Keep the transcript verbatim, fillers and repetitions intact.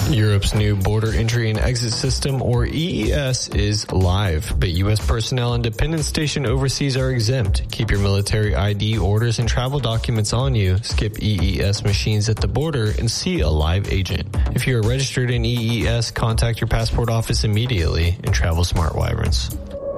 Europe's new border entry and exit system, or E E S, is live, but U S personnel and dependents stationed overseas are exempt. Keep your military I D, orders, and travel documents on you. Skip E E S machines at the border and see a live agent. If you are registered in E E S, contact your passport office immediately and travel smart, Wyverns.